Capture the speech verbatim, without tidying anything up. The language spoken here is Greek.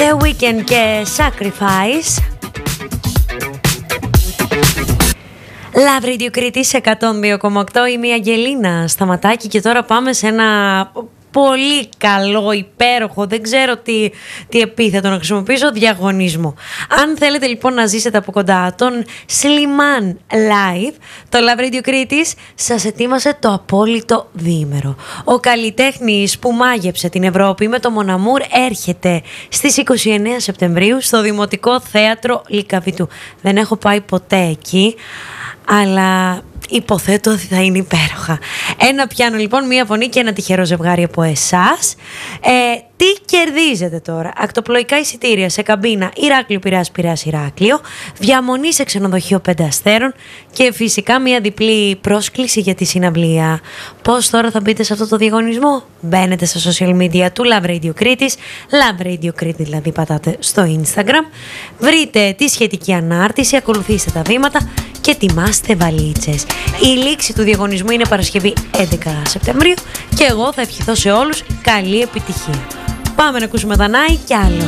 The Weeknd και Sacrifice. Love Radio Κρήτης εκατόν δύο κόμμα οκτώ. Είμαι η Αγγελίνα Σταματάκη και τώρα πάμε σε ένα πολύ καλό, υπέροχο, δεν ξέρω τι, τι επίθετο να χρησιμοποιήσω, διαγωνισμό. Αν θέλετε λοιπόν να ζήσετε από κοντά τον Σλιμάν Live, το Love Radio Κρήτης σας ετοίμασε το απόλυτο διήμερο. Ο καλλιτέχνης που μάγεψε την Ευρώπη με το Μοναμούρ έρχεται στις είκοσι εννέα Σεπτεμβρίου στο Δημοτικό Θέατρο Λυκαβητού. Δεν έχω πάει ποτέ εκεί, αλλά υποθέτω ότι θα είναι υπέροχα. Ένα πιάνο λοιπόν, μία φωνή και ένα τυχερό ζευγάρι από εσάς. Ε, τι κερδίζετε τώρα? Ακτοπλοϊκά εισιτήρια σε καμπίνα Ηράκλειο Πειραιάς Πειραιάς Ηράκλειο, διαμονή σε ξενοδοχείο πέντε αστέρων και φυσικά μία διπλή πρόσκληση για τη συναυλία. Πώς τώρα θα μπείτε σε αυτό το διαγωνισμό? Μπαίνετε στα social media του Love Radio Κρήτης, Love Radio Κρήτη δηλαδή πατάτε στο Instagram, βρείτε τη σχετική ανάρτηση, ακολουθήστε τα βήματα και ετοιμάστε βαλίτσες. Η λήξη του διαγωνισμού είναι Παρασκευή έντεκα Σεπτεμβρίου και εγώ θα ευχηθώ σε όλους καλή επιτυχία. Πάμε να ακούσουμε Δανάη κι άλλο.